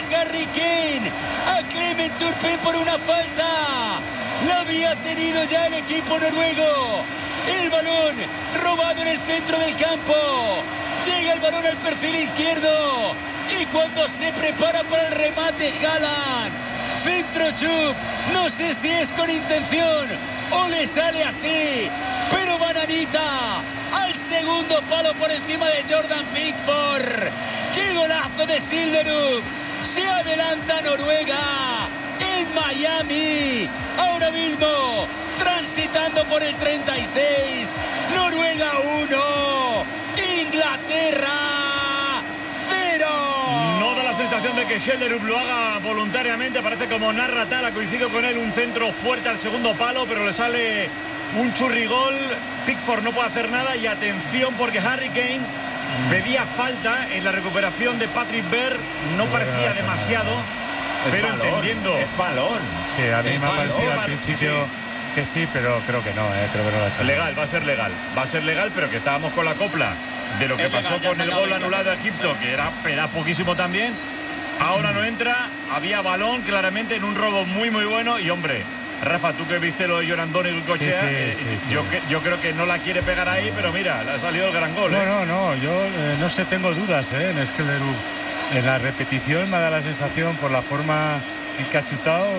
Harry Kane, a Clement Turpin por una falta. La había tenido ya el equipo noruego. El balón robado en el centro del campo. Llega el balón al perfil izquierdo. Y cuando se prepara para el remate Haaland, centro Chup, no sé si es con intención o le sale así, pero Bananita al segundo palo por encima de Jordan Pickford. ¡Qué golazo de Silderup! Se adelanta Noruega en Miami, ahora mismo transitando por el 36. Noruega 1, Inglaterra 0. No da la sensación de que Silderup lo haga voluntariamente. Parece como narra Tala, coincido con él, un centro fuerte al segundo palo, pero le sale un churrigol. Pickford no puede hacer nada. Y atención, porque Harry Kane pedía falta en la recuperación de Patrick Berg. No parecía demasiado, pero balón, entendiendo. es balón. Sí, a mí me ha parecido al principio que sí, pero creo que no lo ha hecho. Legal, va a ser legal. Va a ser legal, pero que estábamos con la copla de lo que pasó con el gol anulado a Egipto, que era poquísimo también. Ahora no entra. Había balón claramente en un robo muy bueno. Y hombre, Rafa, tú que viste lo de Llorandón y Goicoechea, sí. Yo creo que no la quiere pegar ahí, pero mira, le ha salido el gran gol. No, yo no sé, tengo dudas en Skjellerup. En la repetición me da la sensación, por la forma en que ha chutado,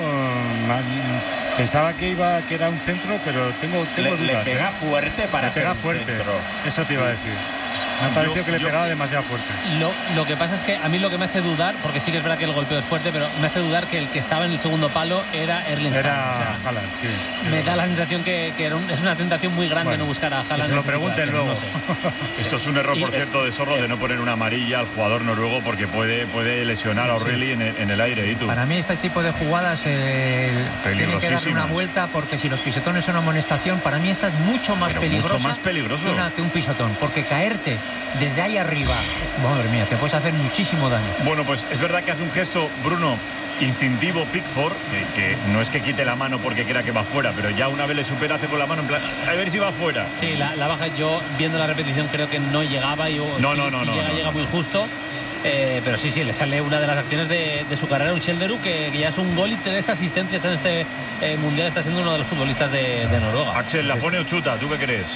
pensaba que era un centro, pero tengo dudas. Le pega fuerte para hacer un fuerte. Centro. Eso te iba a decir. Me ha parecido que le pegaba demasiado fuerte. Lo que pasa es que a mí lo que me hace dudar, porque sí que es verdad que el golpeo es fuerte, pero me hace dudar que el que estaba en el segundo palo era Erling Haaland. Era Haaland, sí. Me da la sensación que es una tentación muy grande no buscar a Haaland. Que se lo pregunten luego. No sé. Esto es un error, por cierto, de Sorlo, de no poner una amarilla al jugador noruego, porque puede lesionar a O'Reilly en el aire. ¿Y tú? Para mí este tipo de jugadas tiene que darle una vuelta, porque si los pisotones son amonestación, para mí esta es mucho más peligrosa. Mucho más peligroso Que un pisotón, porque caerte desde ahí arriba, madre mía, te puedes hacer muchísimo daño. Bueno, pues es verdad que hace un gesto, Bruno, instintivo Pickford, que no es que quite la mano porque crea que va fuera, pero ya una vez le supera, hace con la mano en plan, a ver si va fuera. Sí, la baja, yo viendo la repetición creo que no llegaba, y llega muy justo. Pero sí, le sale una de las acciones de su carrera, un Silderup, que ya es un gol y 3 asistencias en este mundial. Está siendo uno de los futbolistas de Noruega. Axel, ¿la pone o chuta? ¿Tú qué crees?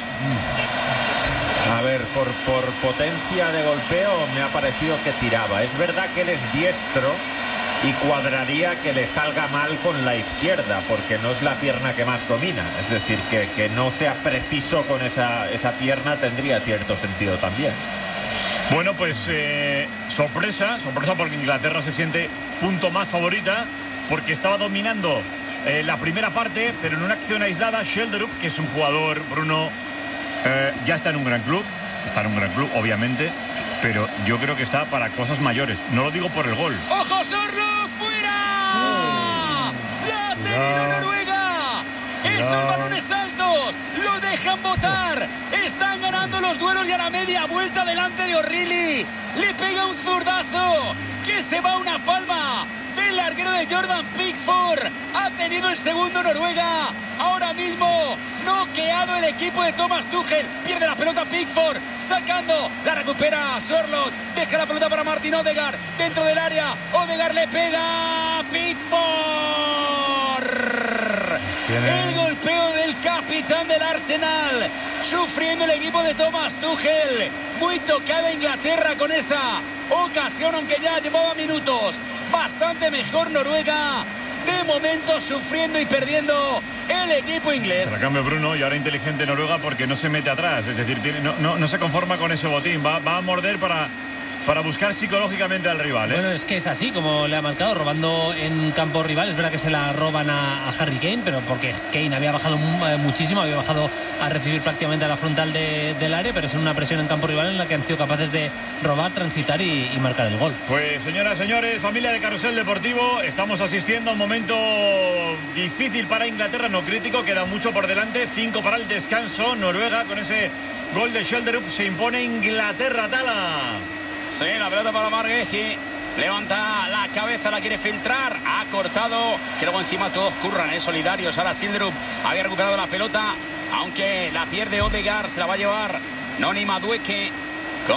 A ver, por potencia de golpeo me ha parecido que tiraba. Es verdad que él es diestro y cuadraría que le salga mal con la izquierda, porque no es la pierna que más domina. Es decir, que no sea preciso con esa pierna tendría cierto sentido también. Bueno, pues sorpresa porque Inglaterra se siente punto más favorita, porque estaba dominando la primera parte, pero en una acción aislada. Silderup, que es un jugador, Bruno, ya está en un gran club, obviamente, pero yo creo que está para cosas mayores. No lo digo por el gol. ¡Ojo, Sorlo! ¡Fuera! ¡La ha tenido Noruega! Esos balones altos lo dejan botar. Están ganando los duelos y a la media vuelta delante de O'Reilly. Le pega un zurdazo que se va a una palma del larguero de Jordan Pickford. Ha tenido el segundo Noruega. Ahora mismo noqueado el equipo de Thomas Tuchel. Pierde la pelota Pickford, sacando, la recupera Sorloth. Deja la pelota para Martin Odegaard dentro del área. Odegaard le pega a Pickford. El golpeo del capitán del Arsenal, sufriendo el equipo de Thomas Tuchel. Muy tocada Inglaterra con esa ocasión, aunque ya llevaba minutos. Bastante mejor Noruega. De momento sufriendo y perdiendo el equipo inglés. Pero a cambio, Bruno, y ahora inteligente Noruega, porque no se mete atrás. Es decir, no se conforma con ese botín. Va a morder para buscar psicológicamente al rival. Bueno, es que es así como le ha marcado, robando en campo rival. Es verdad que se la roban a Harry Kane, pero porque Kane había bajado muchísimo, había bajado a recibir prácticamente a la frontal del área, pero es una presión en campo rival en la que han sido capaces de robar, transitar y marcar el gol. Pues señoras, señores, familia de Carrusel Deportivo, estamos asistiendo a un momento difícil para Inglaterra, no crítico, queda mucho por delante. 5 para el descanso. Noruega, con ese gol de Silderup, se impone Inglaterra. Tala. Sí, la pelota para Margueji. Levanta la cabeza, la quiere filtrar. Ha cortado. Que luego encima todos curran, solidarios. Ahora Silderup había recuperado la pelota, aunque la pierde Odegaard. Se la va a llevar Noni Madueke.